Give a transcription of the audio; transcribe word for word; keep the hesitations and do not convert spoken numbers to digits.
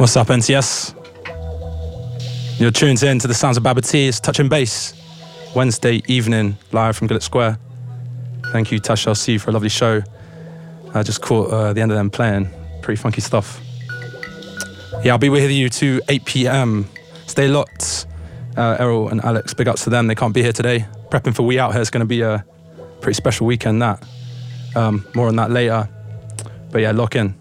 What's up, N T S? You're tuned in to the sounds of Baba T. It's Touch and Bass, Wednesday evening, live from Gillett Square. Thank you, Tash L C, for a lovely show. I just caught uh, the end of them playing. Pretty funky stuff. Yeah, I'll be with you to eight p.m. Stay locked. Uh, Errol and Alex, big ups to them. They can't be here today. Prepping for We Out Here. It's going to be a pretty special weekend, that. Um, more on that later. But yeah, lock in.